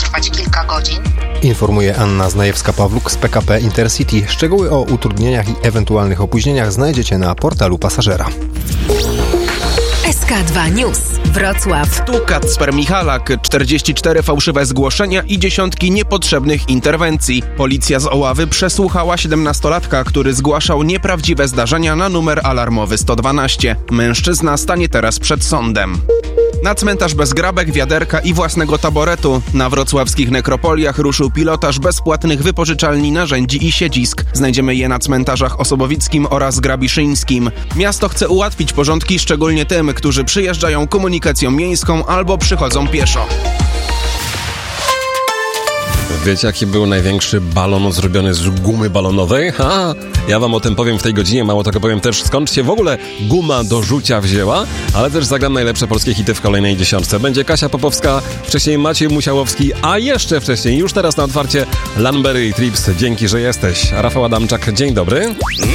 trwać kilka godzin. Informuje Anna Znajewska-Pawluk z PKP Intercity. Szczegóły o utrudnieniach i ewentualnych opóźnieniach znajdziecie na portalu pasażera. SK2 News. Wrocław. Tu Kacper Michalak, 44 fałszywe zgłoszenia i dziesiątki niepotrzebnych interwencji. Policja z Oławy przesłuchała 17-latka, który zgłaszał nieprawdziwe zdarzenia na numer alarmowy 112. Mężczyzna stanie teraz przed sądem. Na cmentarz bez grabek, wiaderka i własnego taboretu. Na wrocławskich nekropoliach ruszył pilotaż bezpłatnych wypożyczalni narzędzi i siedzisk. Znajdziemy je na cmentarzach Osobowickim oraz Grabiszyńskim. Miasto chce ułatwić porządki szczególnie tym, którzy przyjeżdżają komunikacją miejską albo przychodzą pieszo. Wiecie, jaki był największy balon zrobiony z gumy balonowej? Ja wam o tym powiem w tej godzinie, mało tego powiem też, skąd się w ogóle guma do rzucia wzięła, ale też zagram najlepsze polskie hity w kolejnej dziesiątce. Będzie Kasia Popowska, wcześniej Maciej Musiałowski, a jeszcze wcześniej, już teraz na otwarcie, Lanberry i Trips. Dzięki, że jesteś. Rafał Adamczak, dzień dobry.